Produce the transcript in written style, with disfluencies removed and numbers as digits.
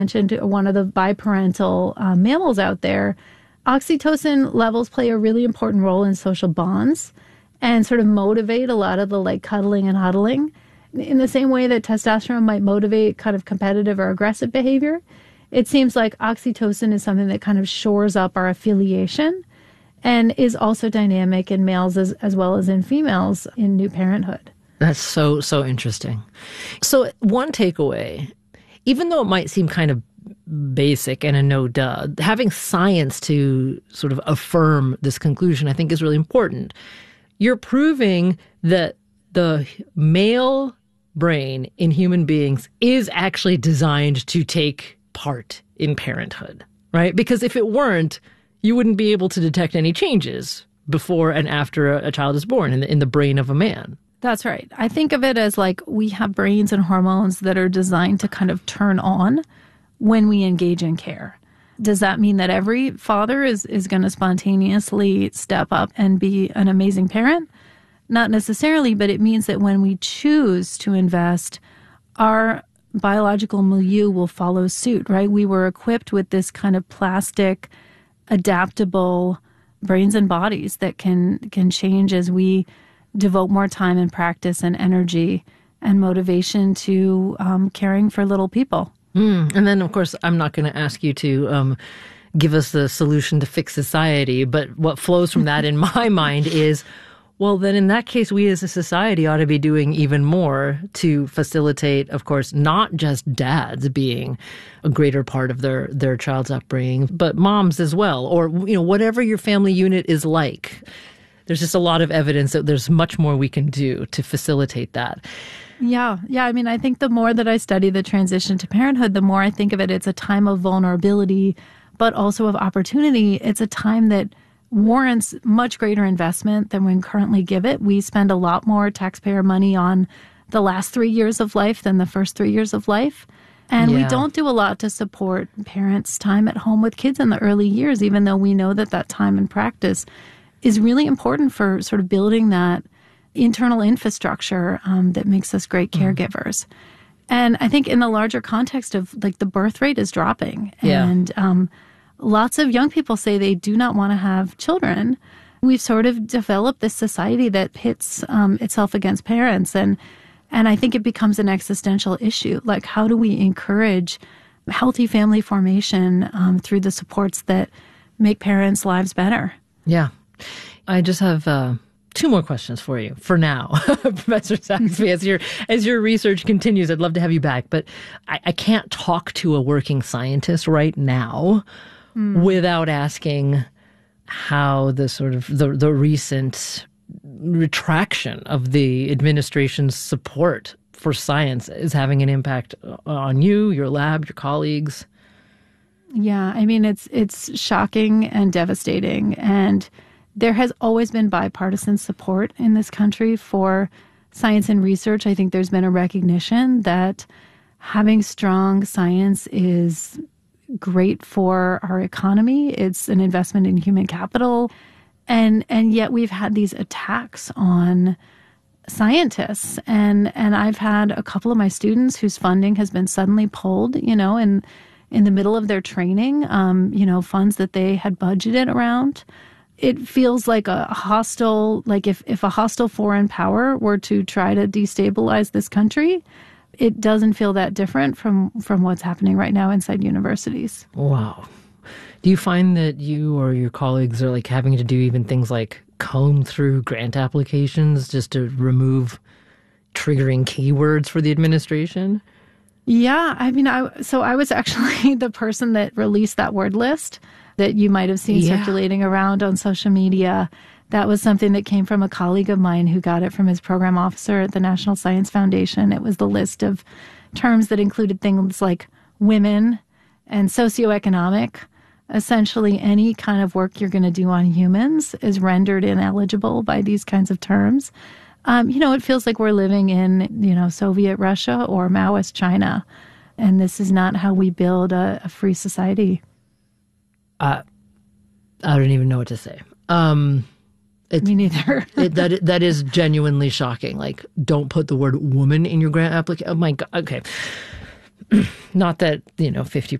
mentioned one of the biparental mammals out there, oxytocin levels play a really important role in social bonds and sort of motivate a lot of the like cuddling and huddling. In the same way that testosterone might motivate kind of competitive or aggressive behavior, it seems like oxytocin is something that kind of shores up our affiliation and is also dynamic in males as well as in females in new parenthood. That's so interesting. So one takeaway, even though it might seem kind of basic and a no-duh, having science to sort of affirm this conclusion, I think, is really important. You're proving that the male brain in human beings is actually designed to take part in parenthood, right? Because if it weren't, you wouldn't be able to detect any changes before and after a child is born in the brain of a man. That's right. I think of it as like we have brains and hormones that are designed to kind of turn on when we engage in care. Does that mean that every father is going to spontaneously step up and be an amazing parent? Not necessarily, but it means that when we choose to invest, our biological milieu will follow suit, right? We were equipped with this kind of plastic, adaptable brains and bodies that can change as we devote more time and practice and energy and motivation to caring for little people. And then, of course, I'm not going to ask you to give us the solution to fix society, but what flows from that in my mind is, well, then in that case, we as a society ought to be doing even more to facilitate, of course, not just dads being a greater part of their child's upbringing, but moms as well, or, you know, whatever your family unit is like. There's just a lot of evidence that there's much more we can do to facilitate that. Yeah. I mean, I think the more that I study the transition to parenthood, the more I think of it, it's a time of vulnerability, but also of opportunity. It's a time that warrants much greater investment than we currently give it. We spend a lot more taxpayer money on the last 3 years of life than the first 3 years of life. And we don't do a lot to support parents' time at home with kids in the early years, even though we know that time and practice is really important for sort of building that internal infrastructure that makes us great caregivers. And I think in the larger context of like the birth rate is dropping. Yeah. And lots of young people say they do not want to have children. We've sort of developed this society that pits itself against parents. And I think it becomes an existential issue. Like, how do we encourage healthy family formation through the supports that make parents' lives better? Yeah. I just have 2 more questions for you for now, Professor Saxby. As your research continues, I'd love to have you back, but I can't talk to a working scientist right now without asking how the sort of the recent retraction of the administration's support for science is having an impact on you, your lab, your colleagues. Yeah, I mean, it's shocking and devastating. And there has always been bipartisan support in this country for science and research. I think there's been a recognition that having strong science is great for our economy. It's an investment in human capital. And yet we've had these attacks on scientists. And I've had a couple of my students whose funding has been suddenly pulled, in the middle of their training, funds that they had budgeted around. It feels like a hostile, like if a hostile foreign power were to try to destabilize this country, it doesn't feel that different from what's happening right now inside universities. Wow. Do you find that you or your colleagues are like having to do even things like comb through grant applications just to remove triggering keywords for the administration? Yeah, I mean, I was actually the person that released that word list that you might have seen circulating around on social media. That was something that came from a colleague of mine who got it from his program officer at the National Science Foundation. It was the list of terms that included things like women and socioeconomic. Essentially, any kind of work you're going to do on humans is rendered ineligible by these kinds of terms. It feels like we're living in, Soviet Russia or Maoist China. And this is not how we build a free society. I don't even know what to say. Me neither. That is genuinely shocking. Like, don't put the word woman in your grant application. Oh my God. Okay. Not that, 50%